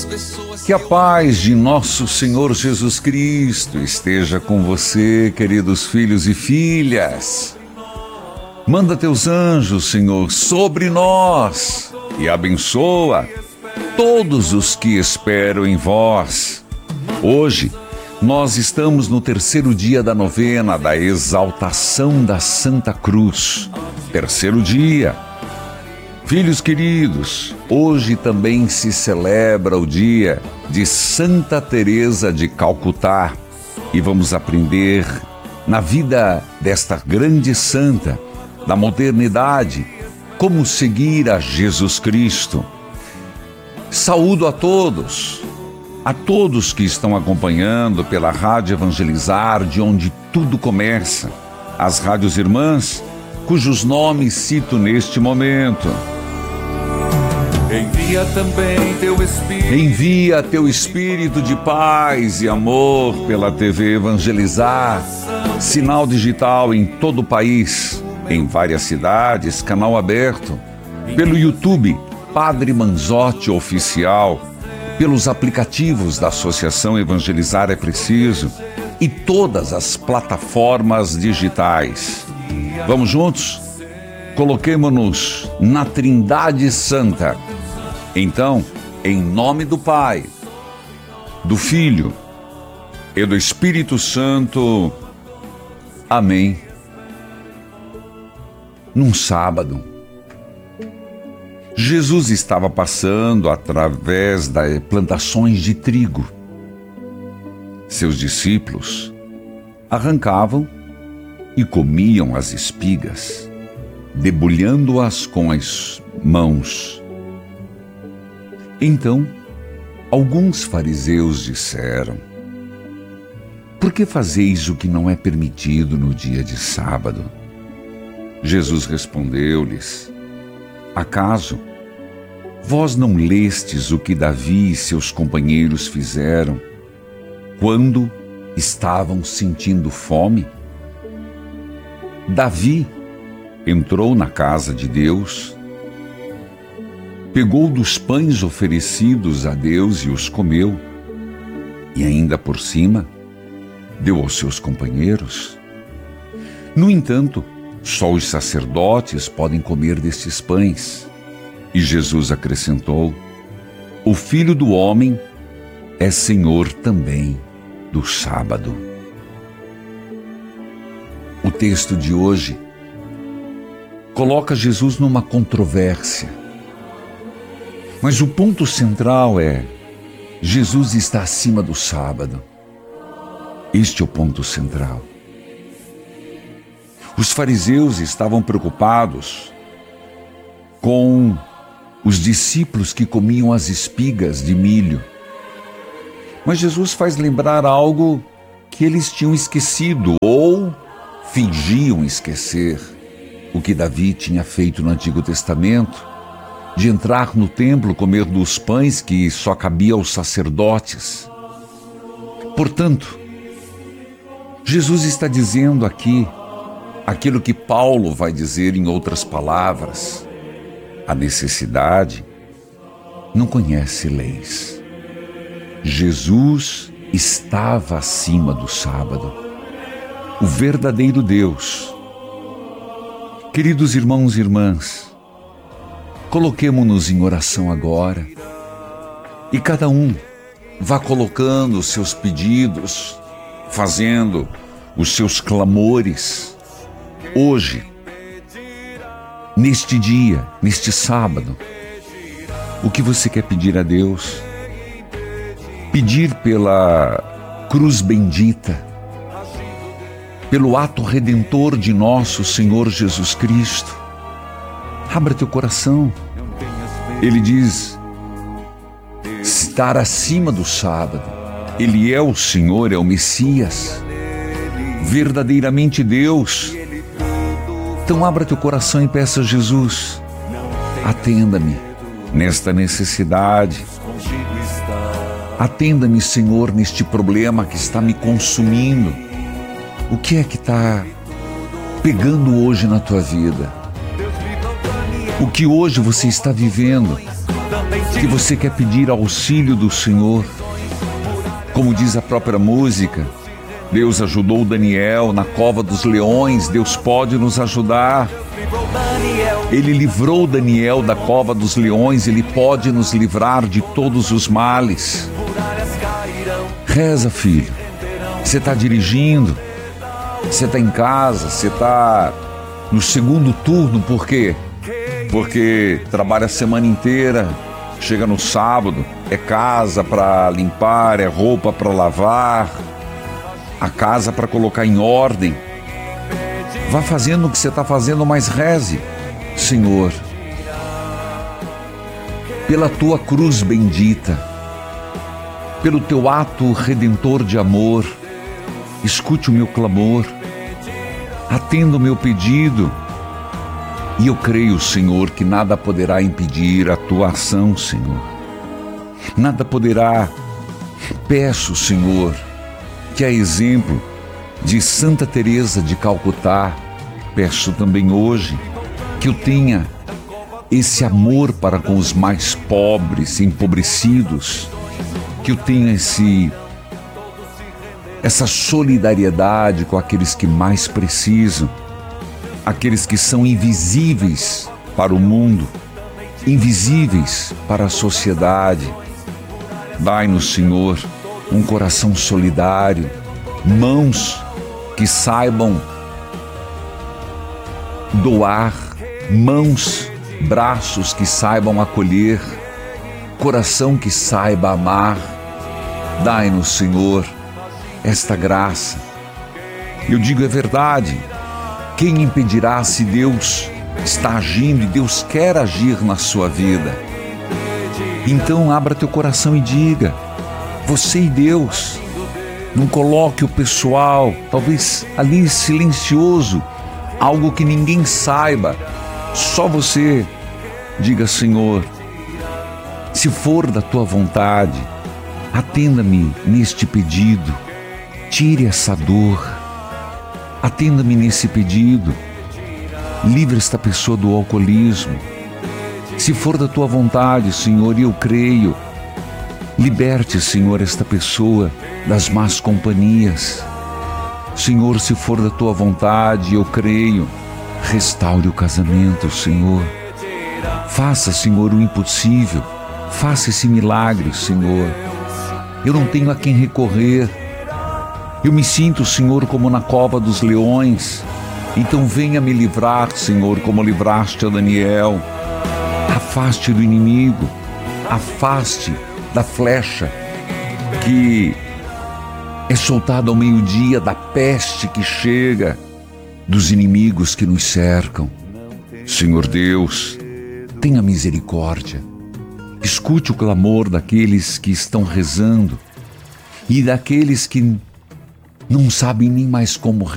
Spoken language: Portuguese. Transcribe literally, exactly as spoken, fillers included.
Que a paz de nosso Senhor Jesus Cristo esteja com você, queridos filhos e filhas. Manda teus anjos, Senhor, sobre nós e abençoa todos os que esperam em vós. Hoje, nós estamos no terceiro dia da novena da exaltação da Santa Cruz. Terceiro dia. Filhos queridos, hoje também se celebra o dia de Santa Teresa de Calcutá e vamos aprender na vida desta grande santa da modernidade como seguir a Jesus Cristo. Saúdo a todos, a todos que estão acompanhando pela Rádio Evangelizar, de onde tudo começa, as rádios irmãs, cujos nomes cito neste momento. Envia também teu Espírito. Envia teu Espírito de paz e amor pela T V Evangelizar, sinal digital em todo o país, em várias cidades, canal aberto, pelo YouTube, Padre Manzotti Oficial, pelos aplicativos da Associação Evangelizar é Preciso e todas as plataformas digitais. Vamos juntos? Coloquemo-nos na Trindade Santa. Então, em nome do Pai, do Filho e do Espírito Santo. Amém. Num sábado, Jesus estava passando através das plantações de trigo. Seus discípulos arrancavam e comiam as espigas, debulhando-as com as mãos. Então, alguns fariseus disseram: por que fazeis o que não é permitido no dia de sábado? Jesus respondeu-lhes: acaso vós não lestes o que Davi e seus companheiros fizeram quando estavam sentindo fome? Davi entrou na casa de Deus, pegou dos pães oferecidos a Deus e os comeu, e ainda por cima deu aos seus companheiros. No entanto, só os sacerdotes podem comer destes pães. E Jesus acrescentou: o Filho do Homem é Senhor também do sábado. O texto de hoje coloca Jesus numa controvérsia. Mas o ponto central é: Jesus está acima do sábado. Este é o ponto central. Os fariseus estavam preocupados com os discípulos que comiam as espigas de milho. Mas Jesus faz lembrar algo que eles tinham esquecido ou fingiam esquecer. O que Davi tinha feito no Antigo Testamento, de entrar no templo, comer dos pães que só cabia aos sacerdotes. Portanto, Jesus está dizendo aqui aquilo que Paulo vai dizer em outras palavras: a necessidade não conhece leis. Jesus estava acima do sábado, o verdadeiro Deus. Queridos irmãos e irmãs, coloquemo-nos em oração agora e cada um vá colocando os seus pedidos, fazendo os seus clamores. Hoje, neste dia, neste sábado, o que você quer pedir a Deus? Pedir pela cruz bendita, pelo ato redentor de nosso Senhor Jesus Cristo. Abra teu coração. Ele diz estar acima do sábado. Ele é o Senhor, é o Messias, verdadeiramente Deus. Então abra teu coração e peça a Jesus: atenda-me nesta necessidade. Atenda-me, Senhor, neste problema que está me consumindo. O que é que está pegando hoje na tua vida? O que hoje você está vivendo? que você quer pedir auxílio do Senhor. Como diz a própria música, Deus ajudou Daniel na cova dos leões, Deus pode nos ajudar. Ele livrou Daniel da cova dos leões, Ele pode nos livrar de todos os males. Reza, filho. Você está dirigindo, você está em casa, você está no segundo turno, por quê? Porque trabalha a semana inteira, chega no sábado, é casa para limpar, é roupa para lavar, a casa para colocar em ordem. Vá fazendo o que você está fazendo, mas reze. Senhor, pela tua cruz bendita, pelo teu ato redentor de amor, escute o meu clamor, atenda o meu pedido, e eu creio, Senhor, que nada poderá impedir a tua ação, Senhor. Nada poderá. Peço, Senhor, que a exemplo de Santa Teresa de Calcutá, peço também hoje que eu tenha esse amor para com os mais pobres, empobrecidos, que eu tenha esse, essa solidariedade com aqueles que mais precisam, aqueles que são invisíveis para o mundo, invisíveis para a sociedade. Dai-nos, Senhor, um coração solidário, mãos que saibam doar, mãos, braços que saibam acolher, coração que saiba amar. Dai-nos, Senhor, esta graça. Eu digo, é verdade. Quem impedirá se Deus está agindo e Deus quer agir na sua vida? Então abra teu coração e diga, você e Deus. Não coloque o pessoal, talvez ali silencioso, algo que ninguém saiba, só você. Diga, Senhor, se for da tua vontade, atenda-me neste pedido, tire essa dor, atenda-me nesse pedido, livre esta pessoa do alcoolismo. Se for da tua vontade, Senhor, e eu creio, liberte, Senhor, esta pessoa das más companhias. Senhor, se for da tua vontade, eu creio, restaure o casamento, Senhor. Faça, Senhor, o impossível. Faça esse milagre, Senhor. Eu não tenho a quem recorrer. Eu me sinto, Senhor, como na cova dos leões. Então venha me livrar, Senhor, como livraste a Daniel. Afaste do inimigo. Afaste da flecha que é soltada ao meio-dia, da peste que chega, dos inimigos que nos cercam. Senhor Deus, tenha misericórdia. Escute o clamor daqueles que estão rezando e daqueles que não sabem nem mais como